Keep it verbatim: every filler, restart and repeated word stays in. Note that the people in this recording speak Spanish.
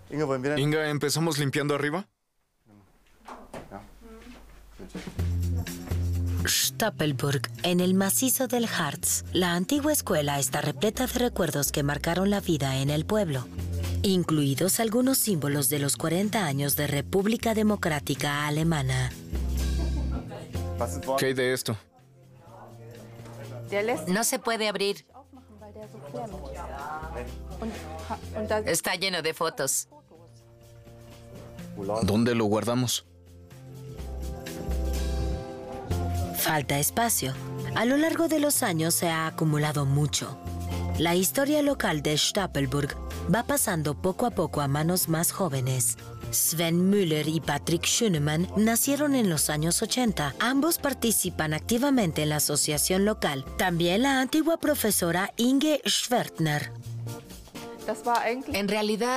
Inga, ¿empezamos limpiando arriba? Stapelburg, en el macizo del Harz. La antigua escuela está repleta de recuerdos que marcaron la vida en el pueblo, incluidos algunos símbolos de los cuarenta años de República Democrática Alemana. ¿Qué hay de esto? No se puede abrir. Está lleno de fotos. ¿Dónde lo guardamos? Falta espacio. A lo largo de los años se ha acumulado mucho. La historia local de Stapelburg va pasando poco a poco a manos más jóvenes. Sven Müller y Patrick Schönemann nacieron en los años ochenta. Ambos participan activamente en la asociación local. También la antigua profesora Inge Schwertner. En realidad,